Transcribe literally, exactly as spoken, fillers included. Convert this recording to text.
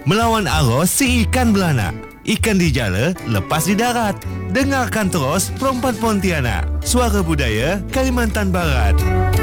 Melawan arus si ikan beranak. Ikan di jala, lepas di darat. Dengarkan terus Perempuan Pontianak. Suara Budaya Kalimantan Barat.